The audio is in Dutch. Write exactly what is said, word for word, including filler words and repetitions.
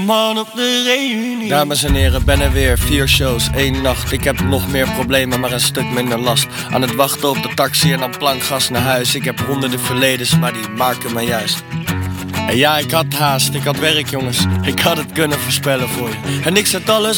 man op de reunie. Dames en heren, ben er weer. Vier shows, één nacht. Ik heb nog meer problemen, maar een stuk minder last. Aan het wachten op de taxi en dan plankgas naar huis. Ik heb honderden verledens, maar die maken me juist. En ja, ik had haast, ik had werk jongens. Ik had het kunnen voorspellen voor je. En ik zet alles